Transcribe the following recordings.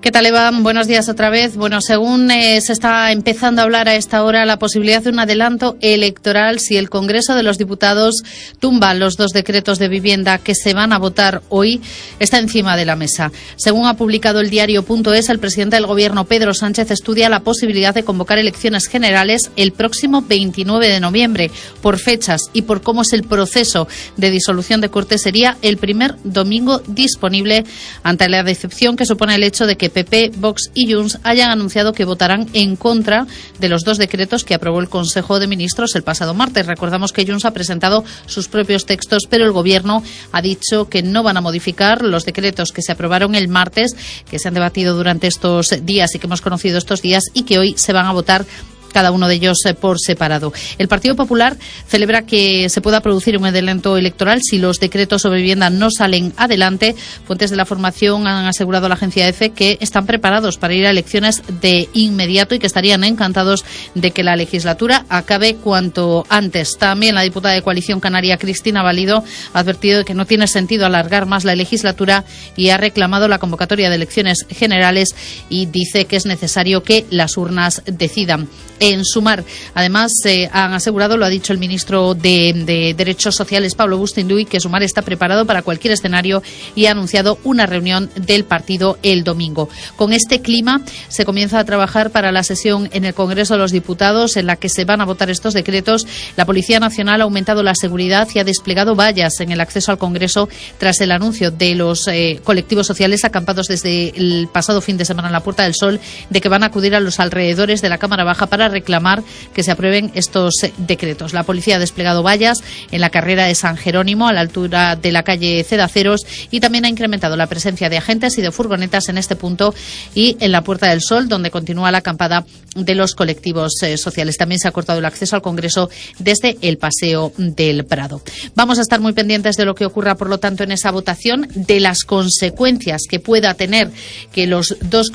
¿Qué tal, Eva? Buenos días otra vez. Bueno, según se está empezando a hablar a esta hora, la posibilidad de un adelanto electoral si el Congreso de los Diputados tumba los 2 decretos de vivienda que se van a votar hoy está encima de la mesa. Según ha publicado el diario.es, el presidente del Gobierno, Pedro Sánchez, estudia la posibilidad de convocar elecciones generales el próximo 29 de noviembre. Por fechas y por cómo es el proceso de disolución de Cortes, sería el primer domingo disponible ante la decepción que supone el hecho de que PP, Vox y Junts hayan anunciado que votarán en contra de los 2 decretos que aprobó el Consejo de Ministros el pasado martes. Recordamos que Junts ha presentado sus propios textos, pero el Gobierno ha dicho que no van a modificar los decretos que se aprobaron el martes, que se han debatido durante estos días y que hemos conocido estos días y que hoy se van a votar cada uno de ellos por separado. El Partido Popular celebra que se pueda producir un adelanto electoral si los decretos sobre vivienda no salen adelante. Fuentes de la formación han asegurado a la agencia EFE que están preparados para ir a elecciones de inmediato y que estarían encantados de que la legislatura acabe cuanto antes. También la diputada de Coalición Canaria, Cristina Valido, ha advertido de que no tiene sentido alargar más la legislatura y ha reclamado la convocatoria de elecciones generales y dice que es necesario que las urnas decidan. En Sumar, además, han asegurado, lo ha dicho el ministro de Derechos Sociales, Pablo Bustinduy, que Sumar está preparado para cualquier escenario y ha anunciado una reunión del partido el domingo. Con este clima se comienza a trabajar para la sesión en el Congreso de los Diputados en la que se van a votar estos decretos. La Policía Nacional ha aumentado la seguridad y ha desplegado vallas en el acceso al Congreso tras el anuncio de los colectivos sociales acampados desde el pasado fin de semana en la Puerta del Sol de que van a acudir a los alrededores de la Cámara Baja para reclamar que se aprueben estos decretos. La policía ha desplegado vallas en la carrera de San Jerónimo, a la altura de la calle Cedaceros, y también ha incrementado la presencia de agentes y de furgonetas en este punto y en la Puerta del Sol, donde continúa la acampada de los colectivos sociales. También se ha cortado el acceso al Congreso desde el Paseo del Prado. Vamos a estar muy pendientes de lo que ocurra, por lo tanto, en esa votación, de las consecuencias que pueda tener que los 2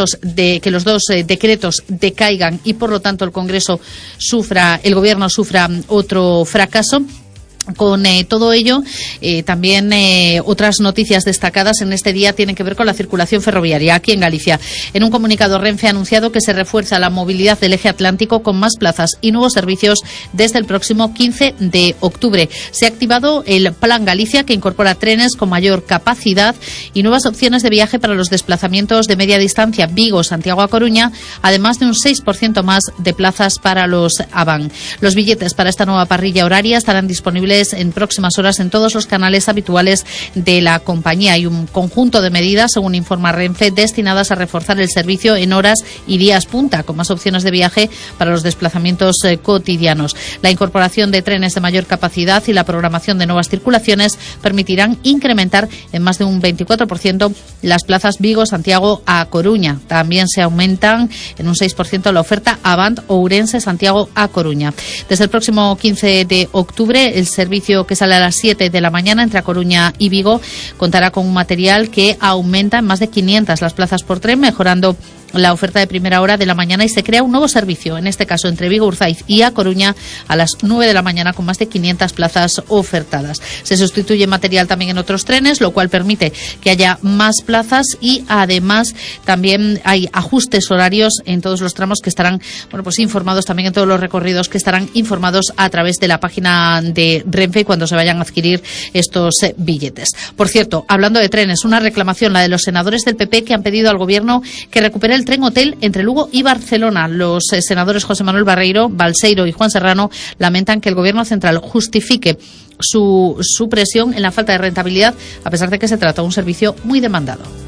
decretos decaigan y, por lo tanto, el Gobierno sufra otro fracaso. Con todo ello, también otras noticias destacadas en este día tienen que ver con la circulación ferroviaria aquí en Galicia. En un comunicado, Renfe ha anunciado que se refuerza la movilidad del eje atlántico con más plazas y nuevos servicios desde el próximo 15 de octubre. Se ha activado el Plan Galicia, que incorpora trenes con mayor capacidad y nuevas opciones de viaje para los desplazamientos de media distancia Vigo, Santiago a Coruña, además de un 6% más de plazas para los AVAN. Los billetes para esta nueva parrilla horaria estarán disponibles en próximas horas en todos los canales habituales de la compañía. Hay un conjunto de medidas, según informa Renfe, destinadas a reforzar el servicio en horas y días punta, con más opciones de viaje para los desplazamientos cotidianos. La incorporación de trenes de mayor capacidad y la programación de nuevas circulaciones permitirán incrementar en más de un 24% las plazas Vigo-Santiago a Coruña. También se aumentan en un 6% la oferta Avant Ourense-Santiago a Coruña. Desde el próximo 15 de octubre, el servicio que sale a las 7 de la mañana entre A Coruña y Vigo contará con un material que aumenta en más de 500 las plazas por tren, mejorando la oferta de primera hora de la mañana, y se crea un nuevo servicio, en este caso entre Vigo, Urzaiz y A Coruña, a las 9 de la mañana con más de 500 plazas ofertadas. Se sustituye material también en otros trenes, lo cual permite que haya más plazas y además también hay ajustes horarios en todos los tramos que estarán informados, también en todos los recorridos que estarán informados a través de la página de Renfe cuando se vayan a adquirir estos billetes. Por cierto, hablando de trenes, una reclamación, la de los senadores del PP, que han pedido al Gobierno que recupere el tren hotel entre Lugo y Barcelona. Los senadores José Manuel Barreiro, Balseiro y Juan Serrano lamentan que el Gobierno central justifique su presión en la falta de rentabilidad, a pesar de que se trata de un servicio muy demandado.